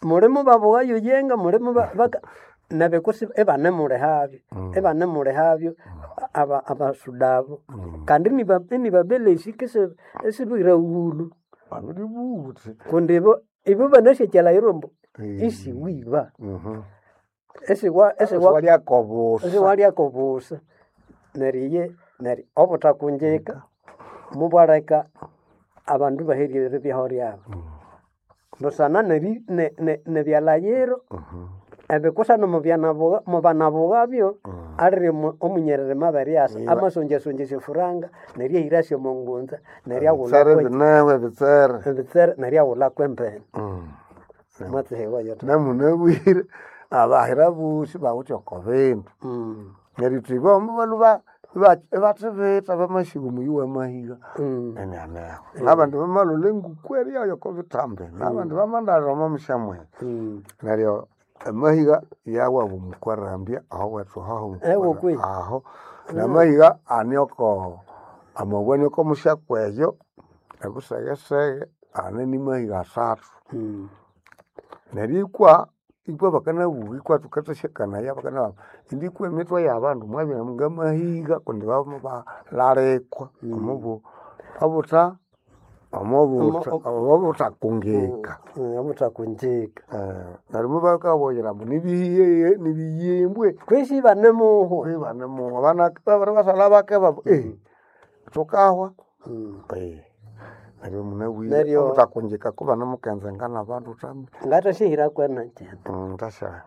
mulimo babuga yoyenga mulimo baka nabekusi ebane mule havyo abasudavo kandi ni babelesi kese esibira ulu kundibo ibo banashekela irombo isi wiba ese walia kobusa nariye nari obutakunjeka mubaraka abandu baheriere byahoriabo busana ne byalayero ebikusa no mubanabuga byo ari omunyerere mabariasa amasonje sifuranga nari hirasyo mongunza nari agula ebitsere nari agula kwempene mwatse hewa yoto namunabwire abahira bushi bawutyokobindu nari tibo mubaluba batsebeta bamashigo muyiwa mahiga enyana abantu bamalole ngukweri yayo kobitambe abantu bamandara mamushamwe naryo amahiga yawa bumukwarambya aho wethu aho namahiga anyoko amabwani ko mushakweyo abusayeseye anani mahiga asatu narikwa ikwa bakana bugi kwa tukatashekana ya bakana indikwe mitwa yabantu mwabya ngamahiga kundi baba larekwa amubu abuta amubuta kungeka narimu bakaboyera nibiyembwe kwishi banemuho bana basala bakeba tukahwa nari munabwire utakunjika kuba namukenze ngana abantu tambi ngatashihira kwena nje ntasha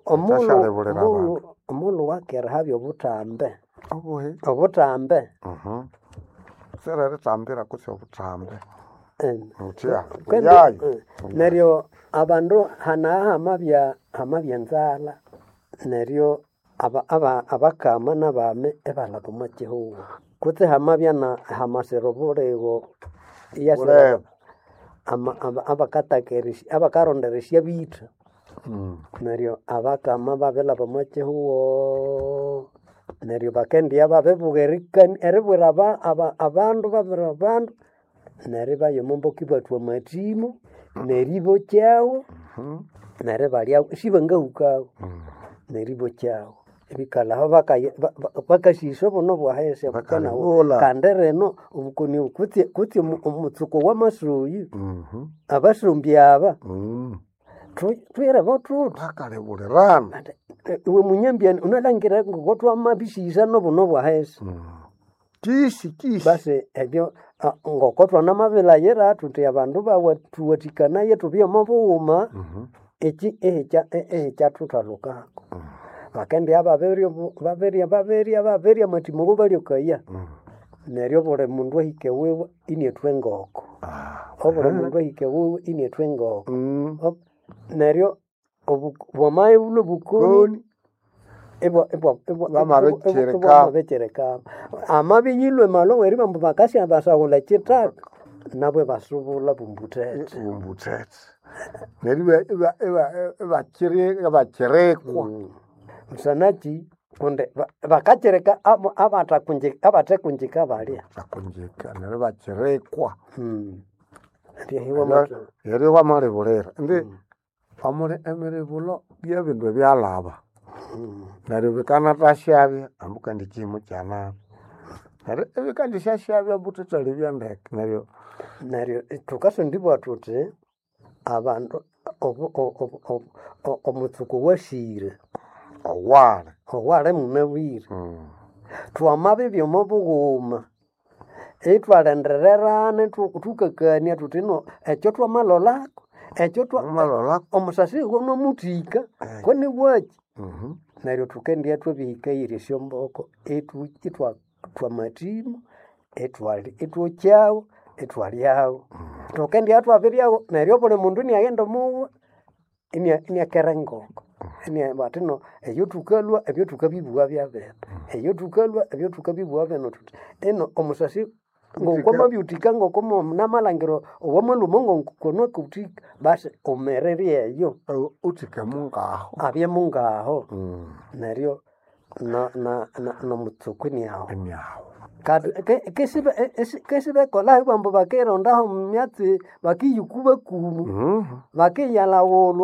omulu wakera habyo butambe obutambe serere tambira kutse obutambe neryo abandu hanaha hamabya nzala neryo abakama nabame ebalaba machihuwa kutse hamabya na hamasero bulego iyase abakaronderesya bita neryo abakama babelaba machihuwa neryo bakendia babebugerikani eribwera abandu babira abandu neryo bayomomboki batwa matimo neribo kyao neryo balya sibangahukaho neribo kyao ebikalaho bakashiso bono bwahese bakanawo kandereno obukoni kuti omutsuko w'amasuyi abasumbyaba twera botutu bakalebulerana iwe munyambia unalangira ngotwa mabishisa nobuno bwahese kisi base ebyo ngokotwa namabela yera tuti abandu bawatuwatikana yetu byamo buuma eki echa tutalukako bakendi baberia matimo bali okaya neryo bole mundu ahike wewe inetwe ngoko obole mundu ahike wewe inetwe ngoko neryo obwamaye bulo bukoni bamabechereka amabiyilwe malo weri bambu bakasi abasagula chitaka nabwe basubula bumbutete neryo bacherekwa msanachi kunde bakachereka abatekunjika balya bakunjika neryo bacherekwa hiwa wamale bulera ndi amule emere bulo byabindu byalaba neryo bikanatashabya ambuka ndikimu kyana neryo ebikandishashabya bututali byandeke neryo tukasondibwa tuti abandu omutsuko washire owale munabwire twamabibyo mubughuma etwalendererane tukakania tutino ekyo twamalolako ekyo omusasi gonomutika koni bwaki neryo tukendia twebihikaire esyomboko twamatimu etwokyao etwalyawo tukendia twabiryawo neryo buli mundu niaghenda muwa iniakera ngoko batino eyo tukalwa ebyo tukabibwa byabene eyo tukalwa ebyo tukabibwa bene tuti eno omusasi ngokoma byutika ngokoma namalangiro owamaluma ngokono kutika basi omereri eyo utika mungaho abye mungaho neryo na mutsukuni aho kesibe kola bambo bakerondaho myatsi bakiyukuba kumu bakiyala wolo